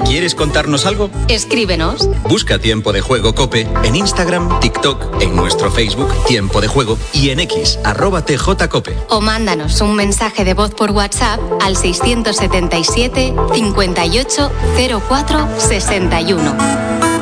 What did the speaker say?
¿Quieres contarnos algo? Escríbenos. Busca Tiempo de Juego COPE en Instagram, TikTok, en nuestro Facebook Tiempo de Juego y en X, @TJCope. O mándanos un mensaje de voz por WhatsApp al 677 58 04 61.